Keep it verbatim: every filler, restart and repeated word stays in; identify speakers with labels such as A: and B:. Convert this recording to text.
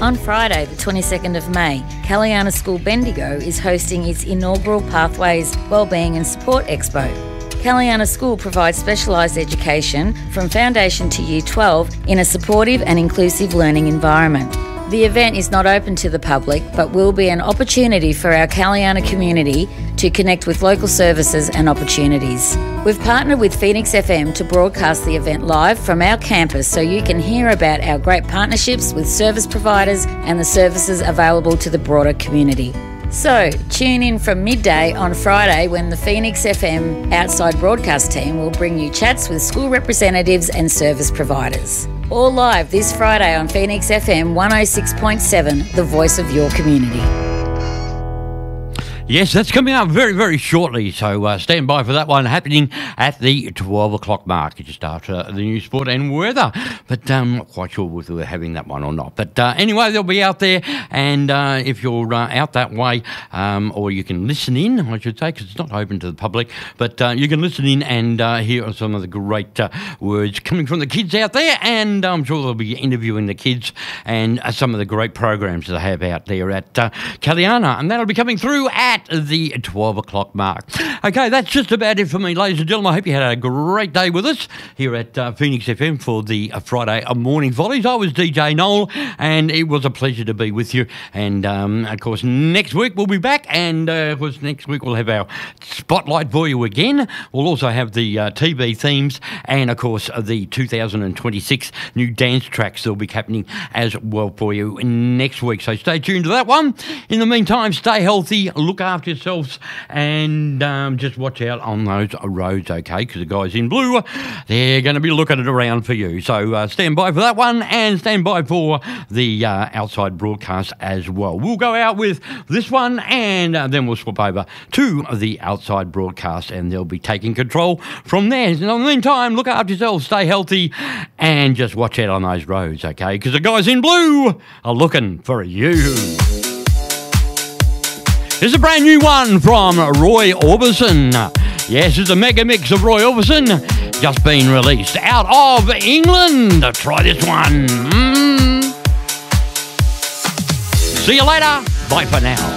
A: On Friday, the twenty-second of May, Caliana School Bendigo is hosting its inaugural Pathways, Wellbeing and Support Expo. Caliana School provides specialised education from foundation to year twelve in a supportive and inclusive learning environment. The event is not open to the public, but will be an opportunity for our Caliana community to connect with local services and opportunities. We've partnered with Phoenix F M to broadcast the event live from our campus so you can hear about our great partnerships with service providers and the services available to the broader community. So, tune in from midday on Friday when the Phoenix F M Outside Broadcast team will bring you chats with school representatives and service providers. All live this Friday on Phoenix F M one oh six point seven, the voice of your community.
B: Yes, that's coming up very, very shortly, so uh, stand by for that one happening at the twelve o'clock mark, just after the news, sport and weather. But I'm um, not quite sure whether we're having that one or not. But uh, anyway, they'll be out there, and uh, if you're uh, out that way, um, or you can listen in, I should say, because it's not open to the public, but uh, you can listen in and uh, hear some of the great uh, words coming from the kids out there, and I'm sure they'll be interviewing the kids and uh, some of the great programs that they have out there at uh, Caliana, and that'll be coming through at At the twelve o'clock mark. Okay, that's just about it for me, ladies and gentlemen. I hope you had a great day with us here at uh, Phoenix F M for the uh, Friday morning volleys. I was D J Noel, and it was a pleasure to be with you. And, um, of course, next week we'll be back, and, uh, of course, next week we'll have our spotlight for you again. We'll also have the uh, T V themes and, of course, uh, the two thousand twenty-six new dance tracks that will be happening as well for you next week. So stay tuned to that one. In the meantime, stay healthy, look after yourselves, and um, just watch out on those roads, okay, because the guys in blue, they're going to be looking it around for you. So uh, stand by for that one, and stand by for the uh, outside broadcast as well. We'll go out with this one, and uh, then we'll swap over to the outside broadcast, and they'll be taking control from there. In the meantime, look after yourselves, stay healthy, and just watch out on those roads, okay, because the guys in blue are looking for you. Here's a brand new one from Roy Orbison. Yes, it's a mega mix of Roy Orbison, just been released out of England. Try this one. Mm. See you later. Bye for now.